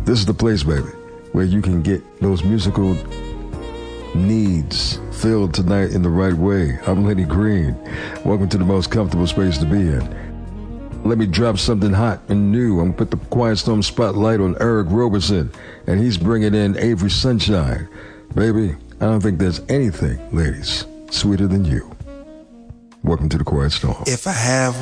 This is the place, baby, where you can get those musical needs filled tonight in the right way. I'm Lenny Green. Welcome to the most comfortable space to be in. Let me drop something hot and new. I'm going to put the Quiet Storm spotlight on Eric Roberson, and he's bringing in Avery Sunshine. Baby, I don't think there's anything, ladies, sweeter than you. Welcome to the Quiet Storm. If I have